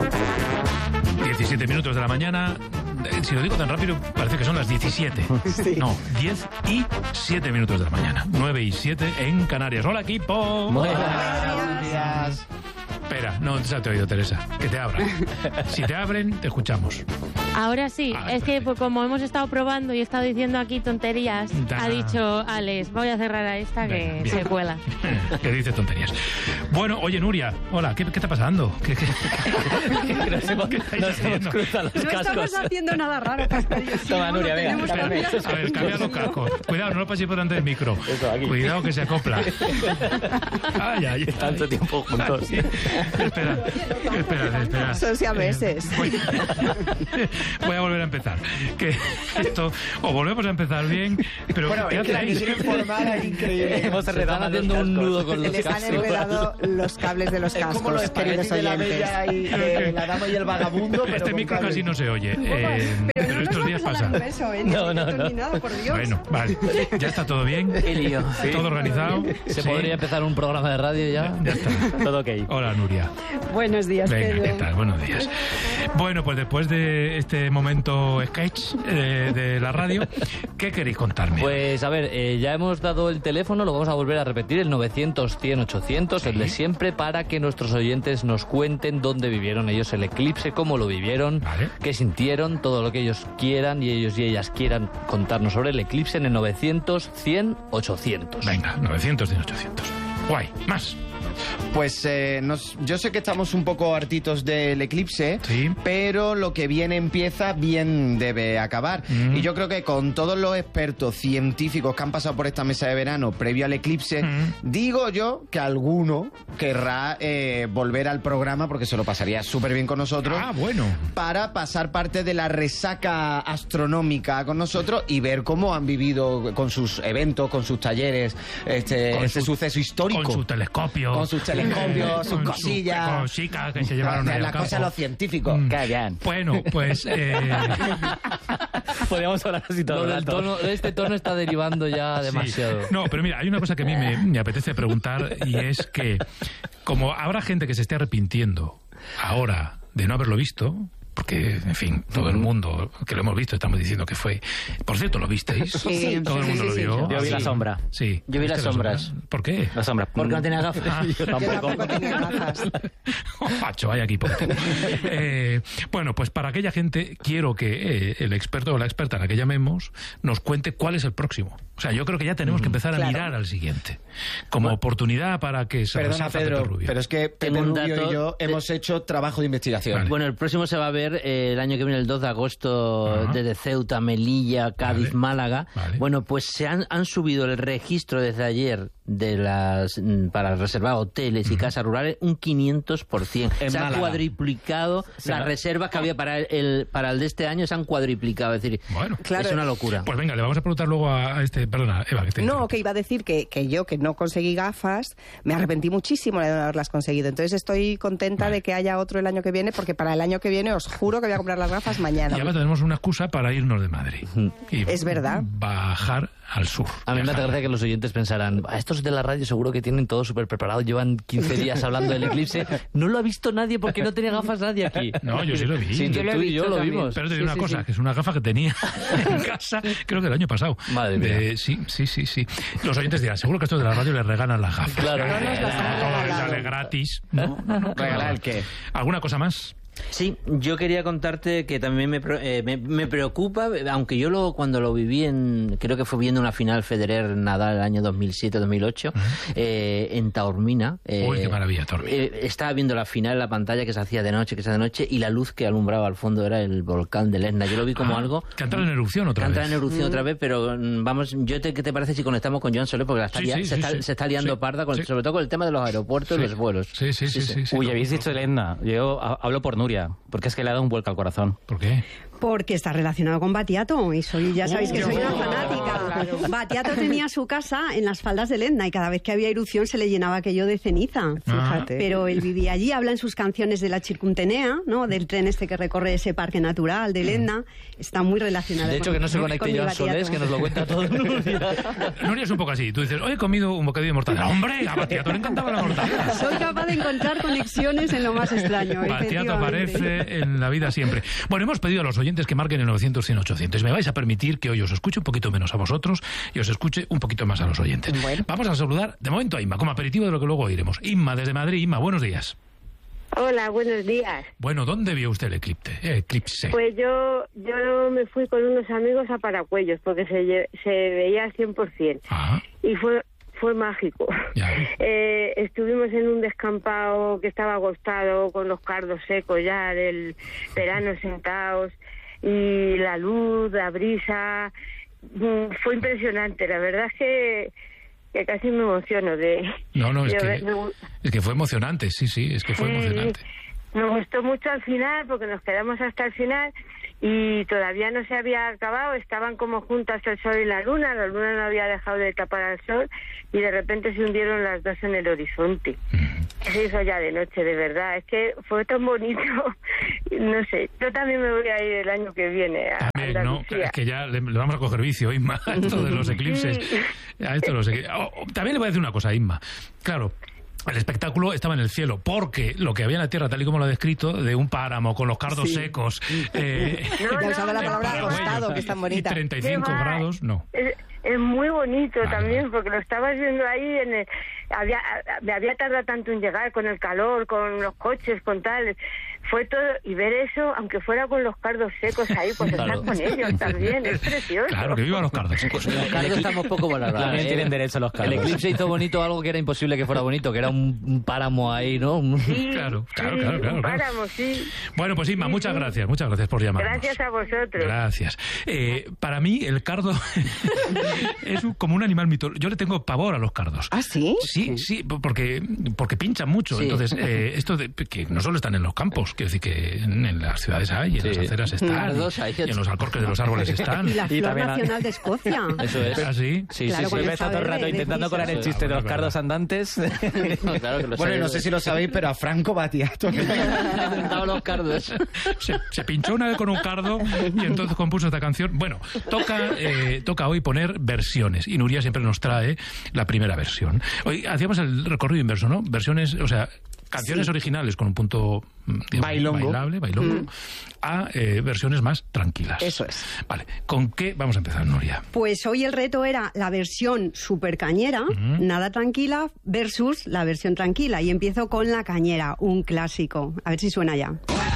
17 minutos de la mañana. Si lo digo tan rápido, parece que son las 17. Sí. No, 10 y 7 minutos de la mañana. 9 y 7 en Canarias. Hola, equipo. Buenos días. Espera, no se te ha oído, Teresa. Que te abran. Si te abren, te escuchamos. Ahora sí, es que pues, como hemos estado probando y he estado diciendo aquí tonterías, ha dicho Alex, voy a cerrar a esta que se cuela. Que dice tonterías. Bueno, oye, Nuria, hola, ¿qué está pasando? Nos hemos cruzado los cascos. No estamos haciendo nada raro, Cascarillo. Toma, Nuria, venga. A ver, cambia los cascos. Cuidado, no lo paséis por delante del micro. Eso, aquí. Cuidado que se acopla. Ay. Tanto tiempo juntos. Sí. Espera. Son siameses. Voy a volver a empezar. Que esto, o volvemos a empezar bien, pero bueno, ¿qué hacéis? Increíble. Hemos enredado haciendo un nudo con los Les han cascos. enredado los cables de los Es como los cascos, queridos espaguetis de la oyentes. bella y de la dama y el vagabundo. Pero Este con micro cables. casi no se oye. Pero no estos nos días vamos a dar pasa. un beso, ¿eh? No. Terminado, por Dios. Bueno, vale. ¿Ya está todo bien? Qué lío. ¿Todo organizado? ¿Se Sí. podría empezar un programa de radio ya? Ya está. Todo ok. Hola, Nuria. Buenos días, Venga, Pedro. ¿qué tal? Buenos días. Bueno, pues después de este momento sketch de la radio, ¿qué queréis contarme? Pues a ver, ya hemos dado el teléfono, lo vamos a volver a repetir, el 900-100-800, el de siempre, para que nuestros oyentes nos cuenten dónde vivieron ellos el eclipse, cómo lo vivieron, Vale. qué sintieron, todo lo que ellos quieran y ellos y ellas quieran contarnos sobre el eclipse en el 900-100-800. Venga, 900-100-800. Guay, más. Pues yo sé que estamos un poco hartitos del eclipse, Sí. pero lo que bien empieza, bien debe acabar. Y yo creo que con todos los expertos científicos que han pasado por esta mesa de verano previo al eclipse, digo yo que alguno querrá volver al programa porque se lo pasaría súper bien con nosotros. Ah, bueno. Para pasar parte de la resaca astronómica con nosotros y ver cómo han vivido con sus eventos, con sus talleres, este suceso histórico. Con su telescopio. Con sus telescopios, sus con cosillas. Sus cositas que se llevaron de al la campo. cosa de los científicos. Qué bien. Bueno, pues... Podríamos hablar así todo el rato. Este tono está derivando ya demasiado. Sí. No, pero mira, hay una cosa que a mí me apetece preguntar y es que, como habrá gente que se esté arrepintiendo ahora de no haberlo visto, porque, en fin, todo el mundo que lo hemos visto estamos diciendo que fue... Por cierto, ¿lo visteis? Sí, Todo el mundo lo vio. Yo vi la sombra. Sí. Yo vi las ¿Viste sombras. ¿Por qué? La sombra. Porque no tenía gafas. Yo Yo tampoco tenía gafas. Pacho, vaya equipo. Bueno, pues para aquella gente quiero que el experto o la experta a la que llamemos nos cuente cuál es el próximo. O sea, yo creo que ya tenemos que empezar a mirar al siguiente. Como oportunidad para que se Perdona, resalza Pepe Pedro, Rubio. pero es que Pepe Tengo un Rubio dato y yo hemos hecho trabajo de investigación. Vale. Bueno, el próximo se va a ver el año que viene, el 2 de agosto, Ajá. desde Ceuta, Melilla, Cádiz, Vale. Málaga. Vale. Bueno, pues se han subido el registro desde ayer de para reservar hoteles y casas rurales un 500%. En Se han Málaga. cuadriplicado las reservas que había para el de este año, se han cuadriplicado. Es decir, Bueno. Claro. es una locura. Pues venga, le vamos a preguntar luego a este... Perdona, Eva, que te... No, que iba a decir que yo, que no conseguí gafas, me arrepentí muchísimo de no haberlas conseguido. Entonces estoy contenta de que haya otro el año que viene, porque para el año que viene os juro que voy a comprar las gafas mañana. Y ahora tenemos una excusa para irnos de Madrid. Y Es verdad. bajar al sur. A mí me hace gracia que los oyentes pensarán, estos de la radio seguro que tienen todo súper preparado, llevan 15 días hablando del eclipse. No lo ha visto nadie porque no tenía gafas nadie aquí. No, yo sí lo vi. Sí, Yo lo he tú y yo visto lo también. vimos. Pero te digo Sí, una sí, cosa, sí. que es una gafa que tenía en casa, creo que el año pasado. Madre mía. Sí. Los oyentes dirán, seguro que estos de la radio les regalan las gafas. Claro. No nos las han Todo les regalado. sale gratis. ¿No? ¿Regalar el qué? ¿Alguna cosa más? Sí, yo quería contarte que también me preocupa, aunque yo cuando lo viví creo que fue viendo una final Federer-Nadal el año 2007-2008 en Taormina. Uy, qué maravilla, Taormina. Estaba viendo la final en la pantalla que se hacía de noche, y la luz que alumbraba al fondo era el volcán de Lesna. Yo lo vi como algo... Que entra en erupción otra Entra vez. en erupción otra vez, pero vamos, ¿qué te parece si conectamos con Joan Soler? Porque se está liando parda, sobre todo con el tema de los aeropuertos y los vuelos. Sí. Uy, habéis dicho el Etna. Yo hablo por Nuria. Porque es que le ha dado un vuelco al corazón. ¿Por qué? Porque está relacionado con Battiato y ya sabéis que soy una fanática. Claro. Battiato tenía su casa en las faldas del Etna y cada vez que había erupción se le llenaba aquello de ceniza. Fíjate. Pero él vivía allí, habla en sus canciones de la Circuntenea, ¿no? Del tren este que recorre ese parque natural del Etna. Está muy relacionado. De hecho, que no se conecte Joan Solés, que nos lo cuenta todo. Nuria es un poco así. Tú dices, hoy he comido un bocadillo de mortadela. ¡Hombre! A Battiato le encantaba la mortadela. Soy capaz de encontrar conexiones en lo más extraño. Battiato aparece en la vida siempre. Bueno, hemos pedido a los oyentes que marquen el 900-100-800. Me vais a permitir que hoy os escuche un poquito menos a vosotros y os escuche un poquito más a los oyentes. Bueno. Vamos a saludar de momento a Inma, como aperitivo de lo que luego oiremos. Inma, desde Madrid. Inma, buenos días. Hola, buenos días. Bueno, ¿dónde vio usted el eclipse? Pues yo me fui con unos amigos a Paracuellos porque se veía al 100%. Ajá. Y fue mágico. Estuvimos en un descampado que estaba agostado con los cardos secos ya del verano sentados y la luz, la brisa. Fue impresionante. La verdad es que casi me emociono es que fue emocionante, sí, es que fue emocionante. Me gustó mucho al final porque nos quedamos hasta el final y todavía no se había acabado, estaban como juntas el sol y la luna no había dejado de tapar al sol y de repente se hundieron las dos en el horizonte. Se hizo ya de noche, de verdad, es que fue tan bonito, no sé, yo también me voy a ir el año que viene a Andalucía. No, es que ya le vamos a coger vicio, Inma, a esto de los eclipses. También le voy a decir una cosa, Inma, claro. El espectáculo estaba en el cielo, porque lo que había en la tierra, tal y como lo ha descrito, de un páramo con los cardos secos... usado la palabra agostado, que es tan bonita. Y 35 grados, no. Es muy bonito también, porque lo estabas viendo ahí, me había tardado tanto en llegar con el calor, con los coches, con tal... Fue todo, y ver eso, aunque fuera con los cardos secos ahí, pues estar con ellos también, es precioso. Claro, que vivan los cardos secos. Los cardos estamos poco valorados. También tienen derecho los cardos. El eclipse hizo bonito algo que era imposible que fuera bonito, que era un páramo ahí, ¿no? Sí, claro. Un páramo, sí. Bueno, pues Inma, muchas gracias por llamarnos. Gracias a vosotros. Gracias. Para mí, el cardo es como un animal mitológico. Yo le tengo pavor a los cardos. ¿Ah, sí? Sí, porque pinchan mucho. Sí. Entonces, que no solo están en los campos, quiero decir que en las ciudades hay, en las aceras están, y en los alcorques de los árboles están. Y la flor nacional de Escocia. Eso es. ¿Ah, sí? Sí, claro, me está todo el rato intentando colar el chiste de los cardos andantes. Claro que bueno, y no sé si lo sabéis, pero a Franco Battiato le ha intentado los cardos. Se pinchó una vez con un cardo y entonces compuso esta canción. Bueno, toca hoy poner versiones, y Nuria siempre nos trae la primera versión. Hoy hacíamos el recorrido inverso, ¿no? Versiones, o sea, canciones originales con un punto bailable, a versiones más tranquilas. Eso es. Vale, ¿con qué vamos a empezar, Nuria? Pues hoy el reto era la versión super cañera, nada tranquila, versus la versión tranquila. Y empiezo con La Cañera, un clásico. A ver si suena ya.